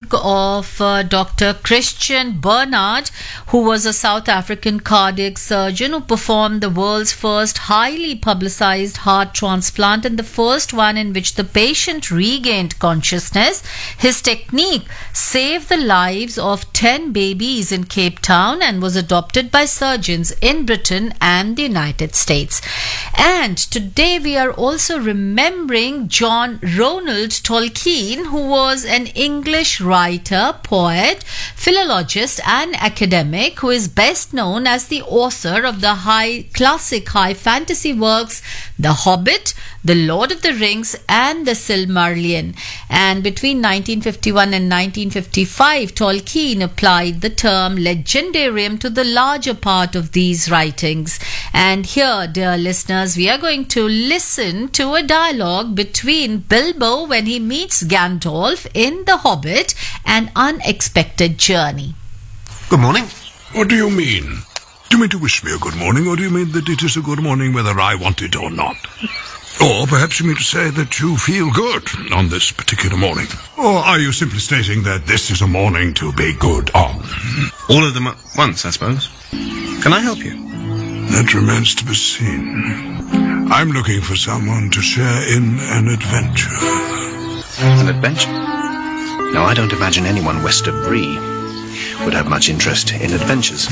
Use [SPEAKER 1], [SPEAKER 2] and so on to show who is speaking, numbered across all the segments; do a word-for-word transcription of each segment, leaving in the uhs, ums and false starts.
[SPEAKER 1] think of uh, Doctor Christian Bernard, who was a South African cardiac surgeon who performed the world's first highly publicized heart transplant and the first one in which the patient regained consciousness. His technique saved the lives of ten babies in Cape Town and was adopted by surgeons in Britain and the United States. And today we are also remembering John Ronald Tolkien, who was an English writer, poet, philologist and academic who is best known as the author of the high classic high fantasy works The Hobbit, The Lord of the Rings and The Silmarillion. And between nineteen fifty-one and nineteen fifty-five, Tolkien applied the term legendarium to the larger part of these writings. And here, dear listeners, we are going to listen to a dialogue between Bilbo when he meets Gandalf in The Hobbit, An Unexpected Journey.
[SPEAKER 2] Good morning.
[SPEAKER 3] What do you mean? Do you mean to wish me a good morning, or do you mean that it is a good morning whether I want it or not? Or perhaps you mean to say that you feel good on this particular morning? Or are you simply stating that this is a morning to be good on?
[SPEAKER 2] All of them at once, I suppose. Can I help you?
[SPEAKER 3] That remains to be seen. I'm looking for someone to share in an adventure.
[SPEAKER 2] An adventure? No, I don't imagine anyone west of Bree would have much interest in adventures.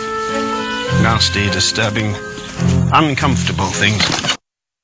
[SPEAKER 2] Nasty, disturbing, uncomfortable things.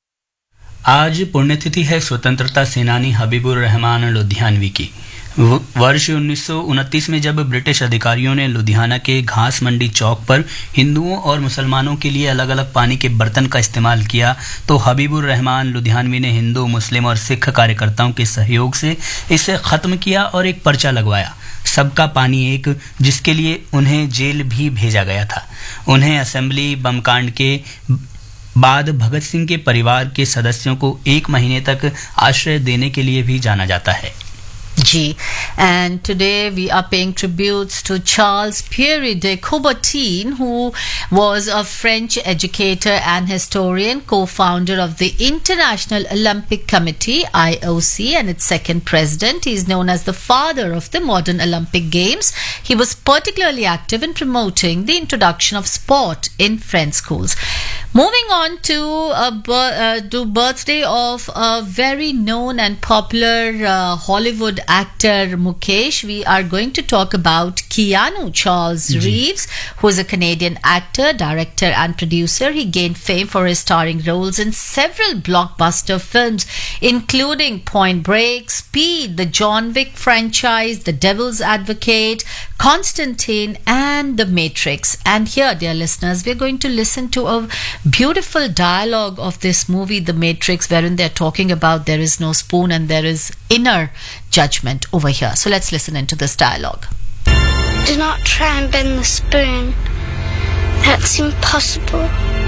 [SPEAKER 4] आज पुण्यतिथि है स्वतंत्रता सेनानी हबीबुर रहमान लुधियानवी की। वर्ष उन्नीस सौ उनतीस में जब ब्रिटिश अधिकारियों ने लुधियाना के घास मंडी चौक पर हिंदुओं और मुसलमानों के लिए अलग अलग पानी के बर्तन का इस्तेमाल किया, तो हबीबुर रहमान लुधियानवी ने हिंदू, मुस्लिम और सिख कार्यकर्ताओं के सहयोग से इसे ख़त्म किया और एक पर्चा लगवाया, सबका पानी एक, जिसके लिए उन्हें जेल भी भेजा गया था। उन्हें असेंबली बम कांड के बाद भगत सिंह के परिवार के सदस्यों को एक महीने तक आश्रय देने के लिए भी जाना जाता है।
[SPEAKER 1] G. And today we are paying tributes to Charles Pierre de Coubertin, who was a French educator and historian, co-founder of the International Olympic Committee, I O C, and its second president. He is known as the father of the modern Olympic Games. He was particularly active in promoting the introduction of sport in French schools. Moving on to a uh, to birthday of a very known and popular uh, Hollywood actor Mukesh, we are going to talk about Keanu Charles mm-hmm. Reeves, who is a Canadian actor, director and producer. He gained fame for his starring roles in several blockbuster films, including Point Break, Speed, the John Wick franchise, The Devil's Advocate, Constantine and The Matrix. And here, dear listeners, we're going to listen to a beautiful dialogue of this movie, The Matrix, wherein they're talking about there is no spoon and there is inner judgment over here. So let's listen into this dialogue.
[SPEAKER 5] Do not try and bend the spoon. That's impossible.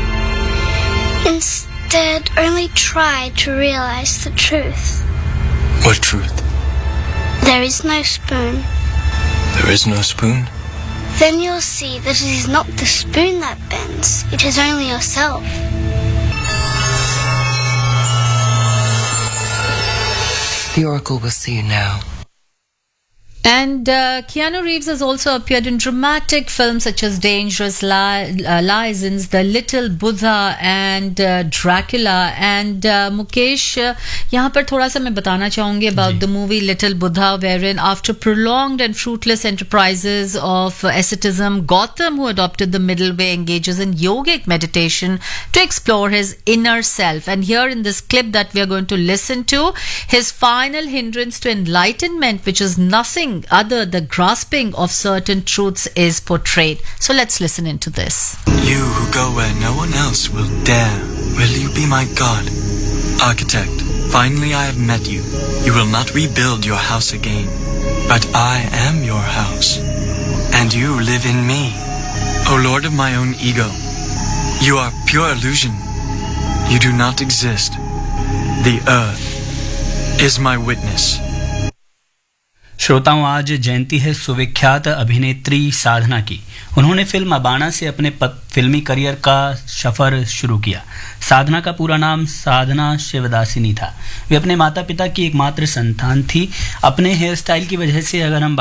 [SPEAKER 5] Instead, only try to realize the truth.
[SPEAKER 6] What truth?
[SPEAKER 5] There is no spoon.
[SPEAKER 6] There is no spoon?
[SPEAKER 5] Then you'll see that it is not the spoon that bends, it is only yourself.
[SPEAKER 6] The Oracle will see you now.
[SPEAKER 1] And uh, Keanu Reeves has also appeared in dramatic films such as Dangerous Li- uh, License, The Little Buddha and uh, Dracula. And uh, Mukesh, uh, यहाँ पर थोड़ा सा मैं बताना चाहूँगी about the movie Little Buddha, wherein after prolonged and fruitless enterprises of uh, asceticism, Gotham, who adopted the middle way, engages in yogic meditation to explore his inner self. And here in this clip that we are going to listen to, his final hindrance to enlightenment, which is nothing other the grasping of certain truths, is portrayed. So let's listen into this.
[SPEAKER 6] You who go where no one else will dare, will you be my god? Architect, finally I have met you. You will not rebuild your house again, but I am your house, and you live in me. O Lord of my own ego, you are pure illusion. You do not exist. The earth is my witness.
[SPEAKER 4] श्रोताओं, आज जयंती है सुविख्यात अभिनेत्री साधना की। उन्होंने film Abana से अपने फिल्मी career का सफर शुरू किया। साधना का पूरा नाम साधना शिवदासिनी था। वे अपने माता पिता की एकमात्र संतान थी। अपने हेयर स्टाइल की वजह से अगर हम